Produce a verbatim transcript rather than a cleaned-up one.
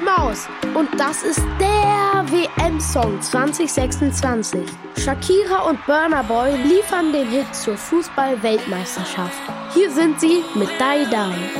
Mickey Mouse. Und das ist der W M-Song zwanzig sechsundzwanzig. Shakira und Burna Boy liefern den Hit zur Fußball-Weltmeisterschaft. Hier sind sie mit Die Die.